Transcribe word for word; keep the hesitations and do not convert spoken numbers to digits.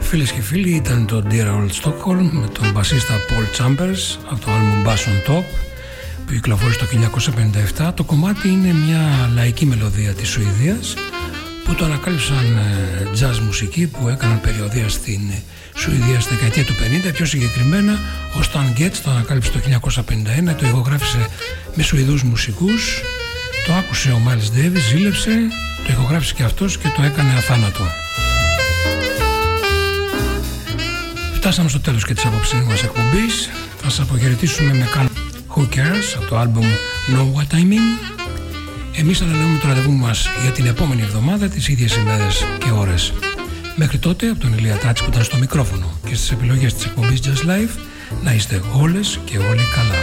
Φίλες και φίλοι, ήταν το Dear Old Stockholm με τον μπασίστα Paul Chambers από το album Bass on Top που κυκλοφόρησε το χίλια εννιακόσια πενήντα επτά. Το κομμάτι είναι μια λαϊκή μελωδία της Σουηδίας που το ανακάλυψαν jazz μουσικοί που έκαναν περιοδεία στην Σουηδία στη δεκαετία του πενήντα. Πιο συγκεκριμένα ο Stan Getz το ανακάλυψε το χίλια εννιακόσια πενήντα ένα, το ηχογράφησε με Σουηδούς μουσικούς, το άκουσε ο Miles Davis, ζήλεψε, το ηχογράφησε και αυτός και το έκανε αθάνατο. Φτάσαμε στο τέλος και της απόψινής μας εκπομπής. Θα σας αποχαιρετήσουμε με καν Who Cares από το album Know What I Mean. Εμείς ανανεώνουμε το ραντεβού μας για την επόμενη εβδομάδα τις ίδιες ημέρες και ώρες. Μέχρι τότε, από τον Ηλία Τάτση που ήταν στο μικρόφωνο και στις επιλογές της εκπομπής Just Live, να είστε όλες και όλοι καλά.